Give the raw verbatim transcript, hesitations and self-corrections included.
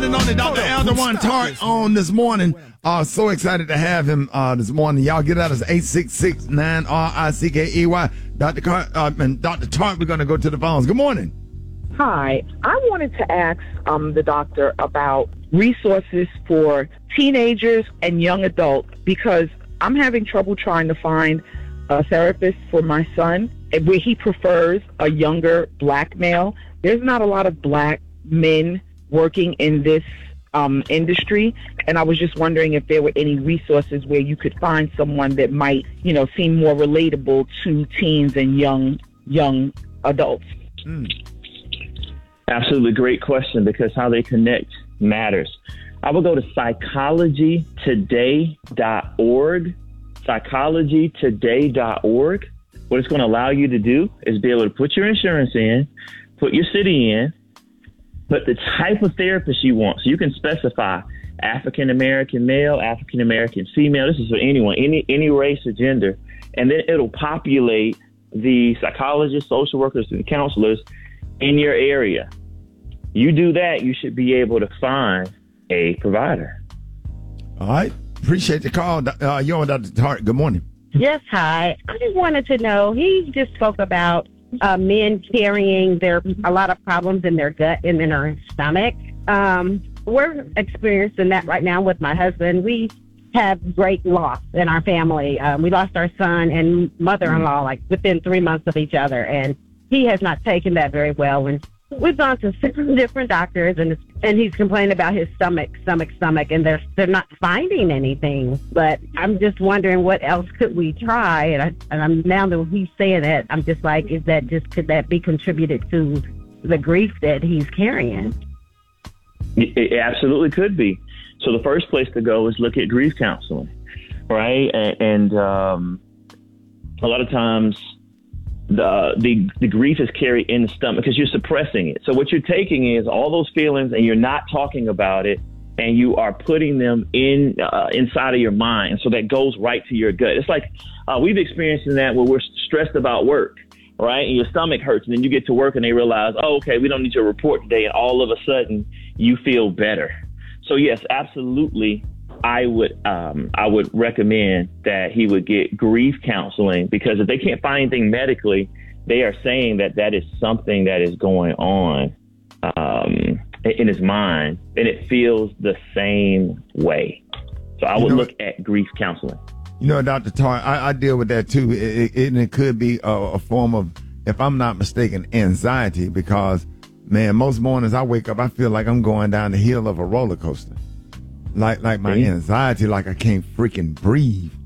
one and only Doctor Elderwan Tart on this morning. Uh, so excited to have him uh, this morning. Y'all get out as eight six six, nine R I C K E Y. Doctor Car- uh, and Doctor Tart, we're going to go to the phones. Good morning. Hi. I wanted to ask um, the doctor about resources for teenagers and young adults because I'm having trouble trying to find a therapist for my son where he prefers a younger black male. There's not a lot of black men working in this um, industry, and I was just wondering if there were any resources where you could find someone that might, you know, seem more relatable to teens and young young adults. Mm. Absolutely great question because how they connect matters. I will go to psychology today dot org, psychology today dot org. What it's going to allow you to do is be able to put your insurance in, put your city in, put the type of therapist you want. So you can specify African-American male, African-American female. This is for anyone, any any race or gender. And then it'll populate the psychologists, social workers, and counselors in your area. You do that, you should be able to find a provider. All right. Appreciate the call. Uh, you're on Doctor Tart. Good morning. Yes, hi. I just wanted to know, he just spoke about uh, men carrying their a lot of problems in their gut and in their stomach. Um, we're experiencing that right now with my husband. We have great loss in our family. Um, we lost our son and mother-in-law like within three months of each other, and he has not taken that very well. And we've gone to six different doctors, and it's, and he's complaining about his stomach, stomach, stomach, and they're they're not finding anything. But I'm just wondering what else could we try? And I and I'm now that he's saying that, I'm just like, is that just could that be contributed to the grief that he's carrying? It absolutely could be. So the first place to go is look at grief counseling, right? And, and um, a lot of times the, the the grief is carried in the stomach because you're suppressing it. So what you're taking is all those feelings and you're not talking about it, and you are putting them in uh, inside of your mind. So that goes right to your gut. It's like uh, we've experienced in that where we're stressed about work, right? And your stomach hurts, and then you get to work and they realize, oh, okay, we don't need your report today. And all of a sudden you feel better. So yes, absolutely. I would um, I would recommend that he would get grief counseling, because if they can't find anything medically, they are saying that that is something that is going on um, in his mind, and it feels the same way. So I would you know, look at grief counseling. You know, Doctor Tart, I, I deal with that too. It, it, it could be a, a form of, if I'm not mistaken, anxiety, because, man, most mornings I wake up, I feel like I'm going down the hill of a roller coaster. Like like my anxiety, like I can't freaking breathe.